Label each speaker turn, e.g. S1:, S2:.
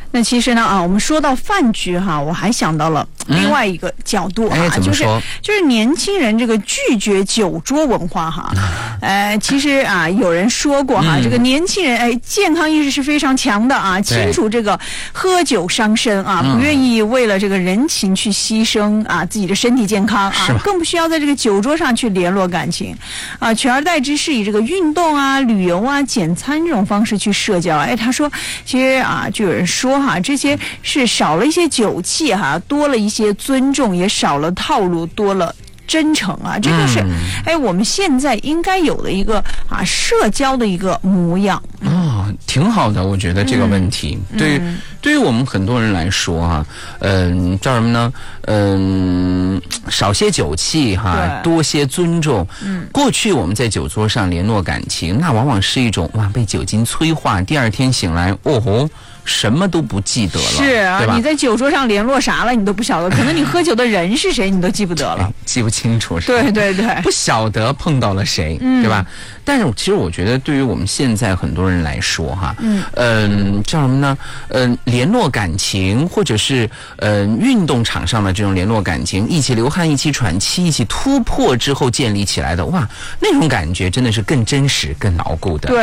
S1: 那其实呢我们说到饭局哈，我还想到了另外一个角度就是年轻人这个拒绝酒桌文化哈。其实有人说过哈，这个年轻人健康意识是非常强的清楚这个喝酒伤身不愿意为了这个人情去牺牲自己的身体健康更不需要在这个酒桌上去联络感情取而代之是以这个运动旅游简餐这种方式去社交。他说其实就有人说这些是少了一些酒气多了一些尊重，也少了套路，多了真诚这就是我们现在应该有的一个社交的一个模样。
S2: 挺好的，我觉得这个问题对于我们很多人来说叫什么呢？少些酒气多些尊重。过去我们在酒桌上联络感情，那往往是一种被酒精催化，第二天醒来什么都不记得了，
S1: 是
S2: 对吧？
S1: 你在酒桌上联络啥了，你都不晓得，可能你喝酒的人是谁，你都记不得了，
S2: 记不清楚。
S1: 对对对，
S2: 不晓得碰到了谁，对吧？但是其实我觉得，对于我们现在很多人来说，叫什么呢？联络感情，或者是运动场上的这种联络感情，一起流汗，一起喘气，一起突破之后建立起来的，那种感觉真的是更真实、更牢固的。对。